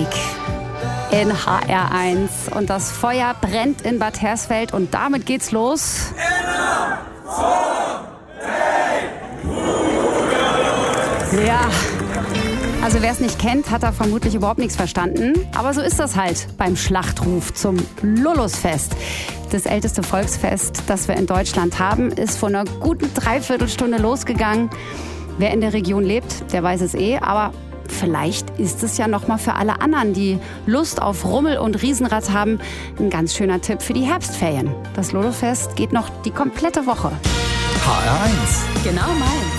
Musik in HR1 und das Feuer brennt in Bad Hersfeld und damit geht's los. Ja, also wer es nicht kennt, hat da vermutlich überhaupt nichts verstanden. Aber so ist das halt beim Schlachtruf zum Lulusfest. Das älteste Volksfest, das wir in Deutschland haben, ist vor einer guten Dreiviertelstunde losgegangen. Wer in der Region lebt, der weiß es aber vielleicht ist es ja noch mal für alle anderen, die Lust auf Rummel und Riesenrad haben, ein ganz schöner Tipp für die Herbstferien. Das Lulusfest geht noch die komplette Woche. HR1. Genau meins.